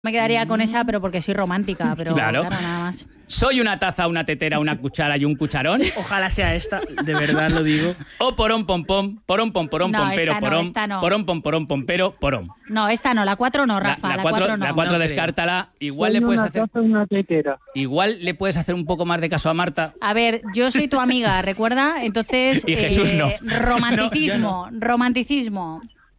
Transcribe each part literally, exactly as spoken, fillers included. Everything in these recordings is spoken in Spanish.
Me quedaría con esa, pero porque soy romántica, pero claro. claro, nada más. ¿Soy una taza, una tetera, una cuchara y un cucharón? Ojalá sea esta, de verdad lo digo. O porón, pom, pom, porón, pom, porón, No, pompero, esta no, porón, esta no. porón, pom, porón, pompero, porón. No, esta no, la cuatro no, Rafa, La, la, la cuatro, cuatro no. la cuatro No descártala. Igual Soy le puedes una hacer, taza, una tetera. igual le puedes hacer un poco más de caso a Marta. A ver, yo soy tu amiga, ¿recuerda? Entonces, Y Jesús no. romanticismo, No, romanticismo.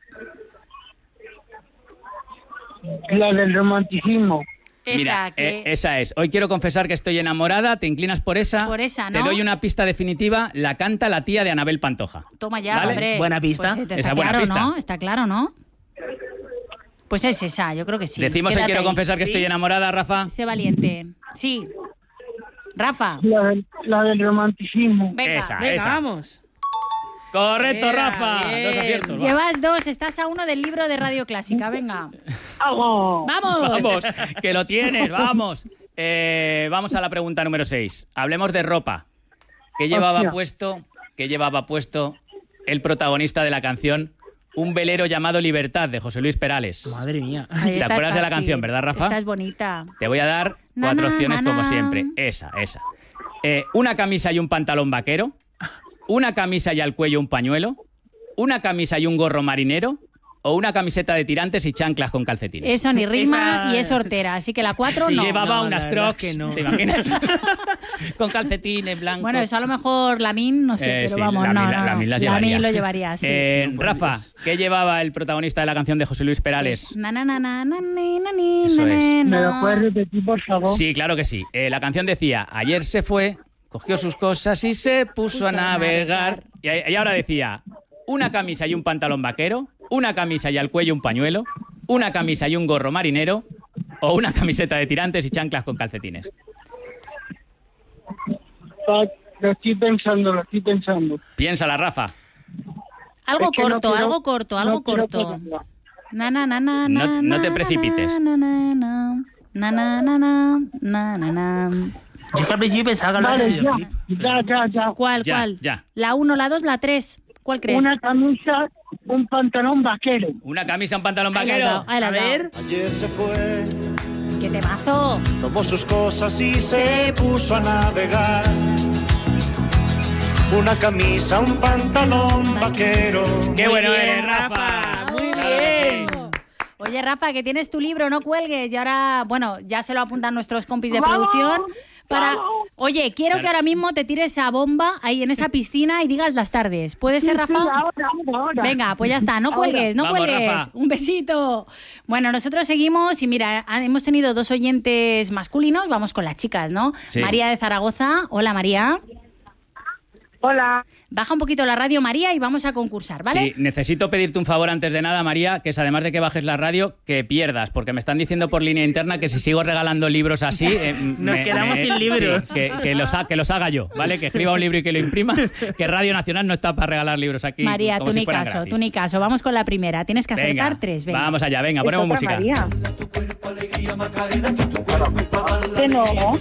La del romanticismo. Esa, Mira, que... eh, esa es. Hoy quiero confesar que estoy enamorada, te inclinas por esa. Por esa, Te ¿no? doy una pista definitiva, la canta la tía de Anabel Pantoja. Toma ya, ¿Vale? hombre. Buena pista. Pues, está Esa buena claro, pista. ¿no? Está claro, ¿no? Pues es esa, yo creo que sí. Decimos el Quédate quiero ahí. confesar que Sí. estoy enamorada, Rafa. Sé valiente. Sí. Rafa, La del, la del romanticismo. venga. Esa. Venga, vamos. Correcto, Bien, Rafa. bien. Dos aciertos. va. Llevas dos, estás a uno del libro de Radio Clásica, venga. ¡Vamos! ¡Vamos! Vamos, que lo tienes, vamos. Eh, vamos a la pregunta número seis. Hablemos de ropa. ¿Qué llevaba Hostia. puesto, qué llevaba puesto el protagonista de la canción Un velero llamado Libertad, de José Luis Perales? Madre mía. Ahí ¿Te está, acuerdas de la fácil. canción, verdad, Rafa? Esta es bonita. Te voy a dar Na, cuatro na, opciones na, como na. siempre. Esa, esa. Eh, una camisa y un pantalón vaquero. Una camisa y al cuello un pañuelo. Una camisa y un gorro marinero. O una camiseta de tirantes y chanclas con calcetines. Eso ni rima Esa- y es hortera, así que la cuatro Sí, no. Llevaba No, unas la verdad crocs, es que no. ¿te imaginas? Con calcetines blancos. Bueno, eso a lo mejor Lamin, no sé, Eh, pero sí, vamos, Lamin- no, la- no. Lamin las Lamin llevaría. lo llevaría, sí. Eh, No, Rafa, pues. ¿qué llevaba el protagonista de la canción de José Luis Perales? Na, na, na, na, na, ni, na, ni, Eso na, es. na, ¿Me lo na. puedes repetir, por favor? Sí, claro que sí. Eh, la canción decía, ayer se fue, cogió sus cosas y se puso, Puso a a navegar. navegar. Y, y ahora decía, una camisa y un pantalón vaquero, una camisa y al cuello un pañuelo, una camisa y un gorro marinero, o una camiseta de tirantes y chanclas con calcetines. Ah, Lo estoy pensando, lo estoy pensando. Piénsala, Rafa. Algo Es que no corto, quiero- algo corto, algo no quiero corto. ponerla. Na, na, na, na, No- na, no te na, precipites. Na, na, na, na, na, na, na, na, na, na. Yo es que al principio pensaba que hablabas Vale, del ya, videoclip. ya, ya, ya. ¿Cuál, Ya, cuál? ya. La uno, la dos, la tres. ¿Cuál crees? Una camisa, un pantalón vaquero. Una camisa, un pantalón Ahí la has vaquero. dado, ahí la A has dado. ver. Ayer se fue, ¡Qué temazo! tomó sus cosas y se puso a navegar. Una camisa, un pantalón vaquero. ¡Qué Muy bueno bien, eres, Rafa! Muy Claro que sí. bien. Oye, Rafa, que tienes tu libro, no cuelgues. Y ahora, bueno, ya se lo apuntan nuestros compis de ¡Vamos! producción. Para... ¡Vamos! Oye, quiero que ahora mismo te tires a bomba ahí en esa piscina y digas las tardes. ¿Puede ser, Sí, Rafa? sí, ahora, ahora, ahora. Venga, pues ya está, no Ahora. cuelgues, no Vamos, cuelgues. Rafa. Un besito. Bueno, nosotros seguimos y mira, ha- hemos tenido dos oyentes masculinos, vamos con las chicas, ¿no? Sí. María de Zaragoza. Hola, María. Hola. Baja un poquito la radio, María, y vamos a concursar, ¿vale? Sí, necesito pedirte un favor antes de nada, María, que es además de que bajes la radio, que pierdas, porque me están diciendo por línea interna que si sigo regalando libros así... eh, Nos me- quedamos me- sin libros. sí, que, que los ha- que los haga yo, ¿vale? Que escriba un libro y que lo imprima, que Radio Nacional no está para regalar libros aquí. María, como tú si ni fueran caso, gratis. tú ni caso. Vamos con la primera. Tienes que acertar Venga, tres. Venga. vamos allá, venga, ponemos Es otra música. María. De nuevo.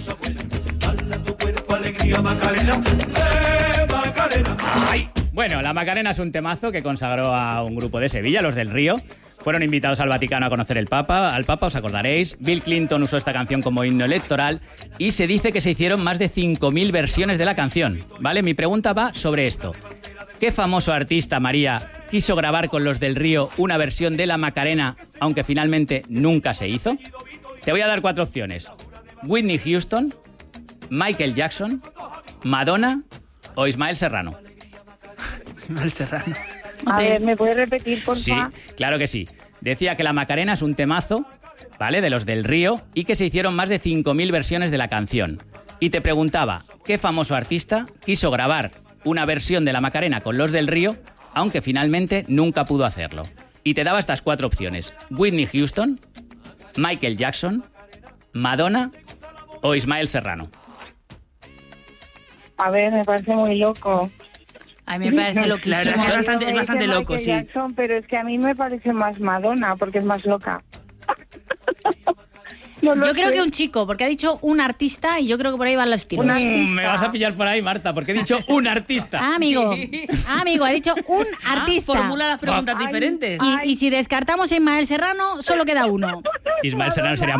Ay. Bueno, la Macarena es un temazo que consagró a un grupo de Sevilla, los del Río. Fueron invitados al Vaticano a conocer el Papa, al Papa, os acordaréis. Bill Clinton usó esta canción como himno electoral y se dice que se hicieron más de cinco mil versiones de la canción, ¿vale? Mi pregunta va sobre esto. ¿Qué famoso artista, María, quiso grabar con los del Río una versión de la Macarena, aunque finalmente nunca se hizo? Te voy a dar cuatro opciones. Whitney Houston, Michael Jackson, Madonna o Ismael Serrano. Mal Serrano. A ver, ¿me puedes repetir, por Sí, favor? claro que sí. Decía que la Macarena es un temazo, ¿vale? De los del Río y que se hicieron más de cinco mil versiones de la canción. Y te preguntaba, ¿qué famoso artista quiso grabar una versión de la Macarena con los del Río, aunque finalmente nunca pudo hacerlo? Y te daba estas cuatro opciones. Whitney Houston, Michael Jackson, Madonna o Ismael Serrano. A ver, me parece muy loco. A mí me parece loquísimo. Claro, es bastante, es Dice bastante loco, Michael sí. Jackson, pero es que a mí me parece más Madonna, porque es más loca. No lo Yo creo sé. que un chico, porque ha dicho un artista y yo creo que por ahí van los tiros. Un Mm, artista. me vas a pillar por ahí, Marta, porque he dicho un artista. Ah, amigo. Ah, amigo, ha dicho un artista. Ah, formula las preguntas Ay. diferentes. Y, y si descartamos a Ismael Serrano, solo queda uno. Ismael Serrano sería